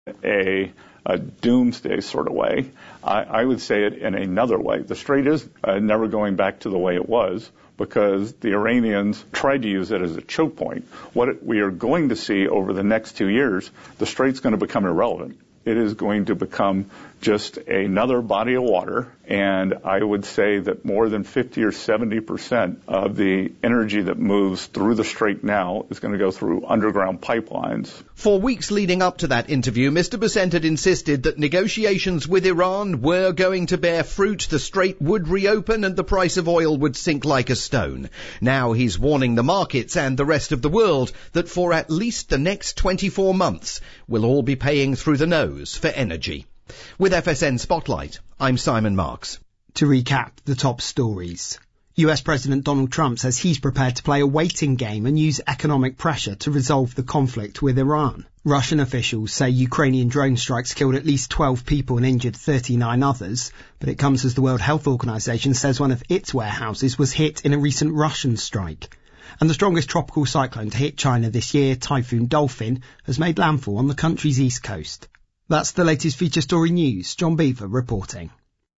a doomsday sort of way. I would say it in another way. The Strait is never going back to the way it was because the Iranians tried to use it as a choke point. What we are going to see over the next 2 years, the Strait's going to become irrelevant. It is going to become just another body of water, and I would say that more than 50 or 70% of the energy that moves through the Strait now is going to go through underground pipelines. For weeks leading up to that interview, Mr. Bessent had insisted that negotiations with Iran were going to bear fruit, the Strait would reopen and the price of oil would sink like a stone. Now he's warning the markets and the rest of the world that for at least the next 24 months, we'll all be paying through the nose for energy. With FSN Spotlight, I'm Simon Marks. To recap the top stories. US President Donald Trump says he's prepared to play a waiting game and use economic pressure to resolve the conflict with Iran. Russian officials say Ukrainian drone strikes killed at least 12 people and injured 39 others, but it comes as the World Health Organization says one of its warehouses was hit in a recent Russian strike. And the strongest tropical cyclone to hit China this year, Typhoon Dolphin, has made landfall on the country's east coast. That's the latest feature story news. John Beaver reporting.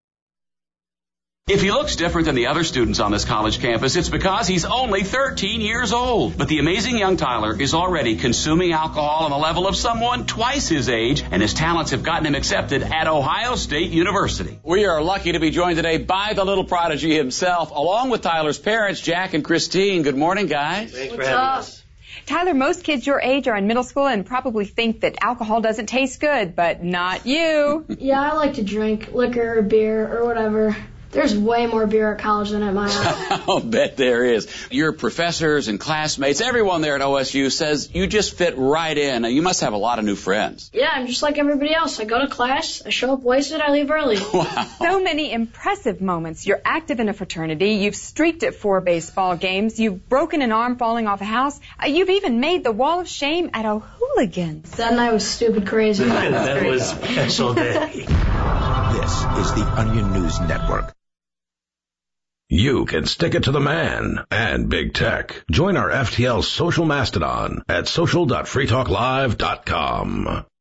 If he looks different than the other students on this college campus, it's because he's only 13 years old. But the amazing young Tyler is already consuming alcohol on the level of someone twice his age, and his talents have gotten him accepted at Ohio State University. We are lucky to be joined today by the little prodigy himself, along with Tyler's parents, Jack and Christine. Good morning, guys. Thanks for having us. Tyler, most kids your age are in middle school and probably think that alcohol doesn't taste good, but not you. Yeah, I like to drink liquor or beer or whatever. There's way more beer at college than at my house. I'll bet there is. Your professors and classmates, everyone there at OSU says you just fit right in. You must have a lot of new friends. Yeah, I'm just like everybody else. I go to class, I show up wasted, I leave early. Wow. So many impressive moments. You're active in a fraternity. You've streaked at 4 baseball games. You've broken an arm falling off a house. You've even made the wall of shame at O'Hooligans. That night was stupid crazy. That was a special day. This is the Onion News Network. You can stick it to the man and big tech. Join our FTL social mastodon at social.freetalklive.com.